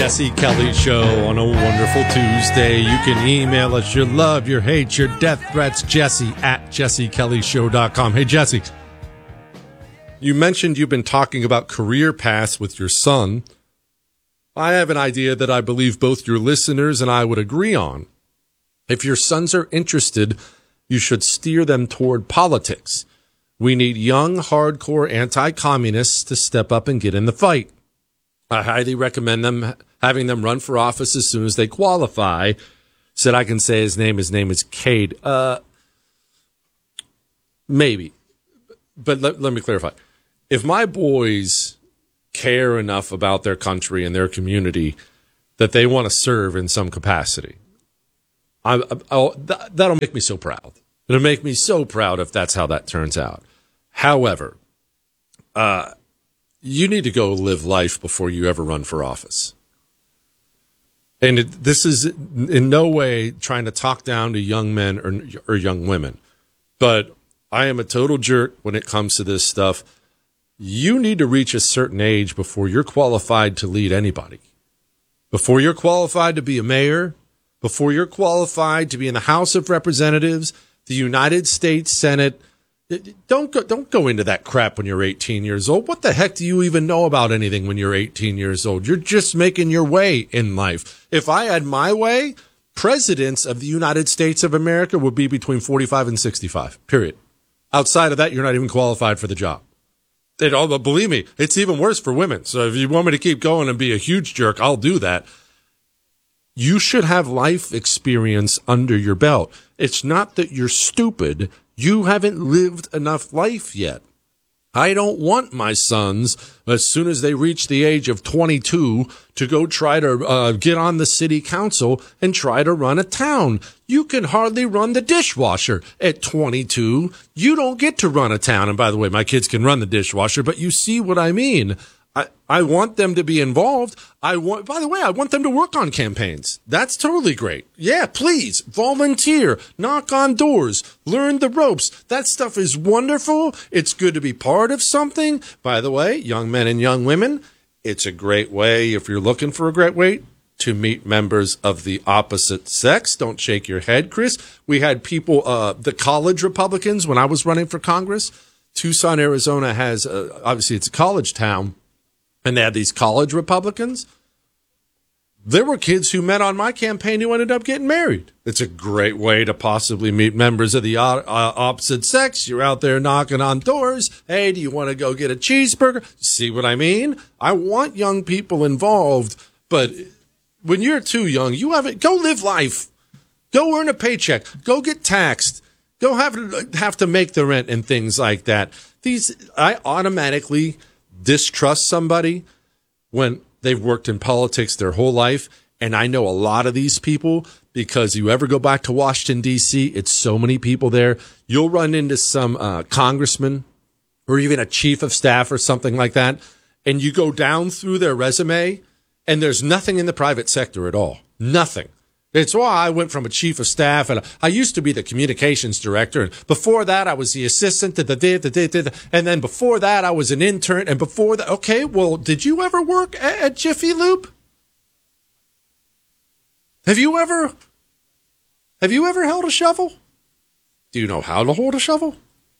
Jesse Kelly Show on a wonderful Tuesday. You can email us your love, your hate, your death threats, Jesse at jessekellyshow.com. Hey, Jesse, you mentioned you've been talking about career paths with your son. I have an idea that I believe both your listeners and I would agree on. If your sons are interested, you should steer them toward politics. We need young, hardcore anti-communists to step up and get in the fight. I highly recommend having them run for office as soon as they qualify. Said I can say his name. His name is Cade. Maybe. But let me clarify. If my boys care enough about their country and their community that they want to serve in some capacity, that'll make me so proud. It'll make me so proud if that's how that turns out. However, you need to go live life before you ever run for office. And this is in no way trying to talk down to young men or young women, but I am a total jerk when it comes to this stuff. You need to reach a certain age before you're qualified to lead anybody. Before you're qualified to be a mayor, before you're qualified to be in the House of Representatives, the United States Senate. Don't go into that crap when you're 18 years old. What the heck do you even know about anything when you're 18 years old? You're just making your way in life. If I had my way, presidents of the United States of America would be between 45 and 65, period. Outside of that, you're not even qualified for the job. Believe me, it's even worse for women. So if you want me to keep going and be a huge jerk, I'll do that. You should have life experience under your belt. It's not that you're stupid. You haven't lived enough life yet. I don't want my sons, as soon as they reach the age of 22, to go try to get on the city council and try to run a town. You can hardly run the dishwasher at 22. You don't get to run a town. And by the way, my kids can run the dishwasher, but you see what I mean. I want them to be involved. By the way, I want them to work on campaigns. That's totally great. Yeah, please volunteer, knock on doors, learn the ropes. That stuff is wonderful. It's good to be part of something. By the way, young men and young women, it's a great way, if you're looking for a great way, to meet members of the opposite sex. Don't shake your head, Chris. We had people, the college Republicans, when I was running for Congress. Tucson, Arizona has, obviously it's a college town. And they had these college Republicans. There were kids who met on my campaign who ended up getting married. It's a great way to possibly meet members of the opposite sex. You're out there knocking on doors. Hey, do you want to go get a cheeseburger? See what I mean? I want young people involved, but when you're too young, go live life. Go earn a paycheck. Go get taxed. Go have to make the rent and things like that. I automatically distrust somebody when they've worked in politics their whole life. And I know a lot of these people because you ever go back to Washington, D.C., it's so many people there. You'll run into some congressman or even a chief of staff or something like that. And you go down through their resume and there's nothing in the private sector at all. Nothing. It's why I went from a chief of staff, and I used to be the communications director. And before that, I was the assistant, and then before that, I was an intern. And before that, okay, well, did you ever work at Jiffy Lube? Have you ever held a shovel? Do you know how to hold a shovel?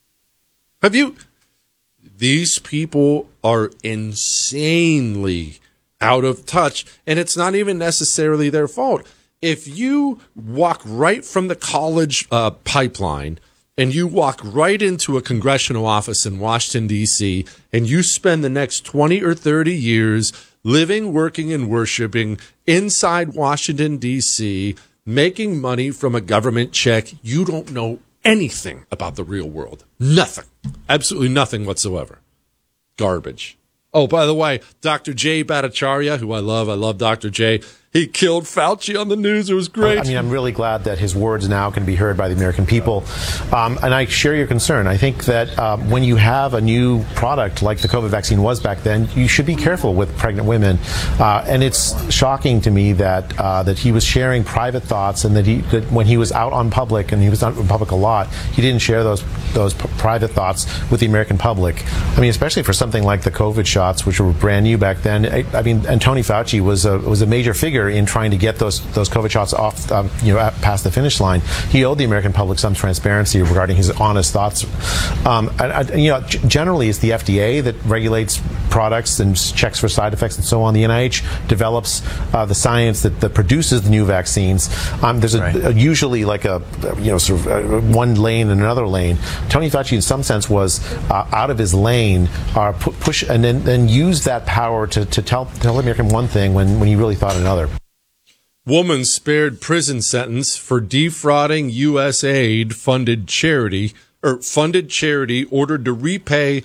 These people are insanely out of touch, and it's not even necessarily their fault. If you walk right from the college pipeline and you walk right into a congressional office in Washington, D.C., and you spend the next 20 or 30 years living, working, and worshiping inside Washington, D.C., making money from a government check, you don't know anything about the real world. Nothing. Absolutely nothing whatsoever. Garbage. Oh, by the way, Dr. Jay Bhattacharya, who I love Dr. Jay, He killed Fauci on the news. It was great. I mean, I'm really glad that his words now can be heard by the American people. And I share your concern. I think that when you have a new product like the COVID vaccine was back then, you should be careful with pregnant women. And it's shocking to me that he was sharing private thoughts, and that when he was out on public, and he was out in public a lot, he didn't share those private thoughts with the American public. I mean, especially for something like the COVID shots, which were brand new back then. I mean, and Tony Fauci was a major figure in trying to get those COVID shots off, past the finish line. He owed the American public some transparency regarding his honest thoughts. Generally, it's the FDA that regulates products and checks for side effects and so on. The NIH develops the science that produces the new vaccines. There's usually like one lane and another lane. Tony Fauci, in some sense, was out of his lane, push and then use that power to tell American one thing when he really thought another. Woman spared prison sentence for defrauding USAID funded charity ordered to repay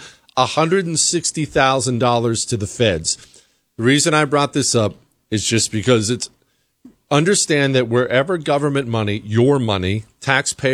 $160,000 to the feds. The reason I brought this up is just because understand that wherever government money, your money, taxpayer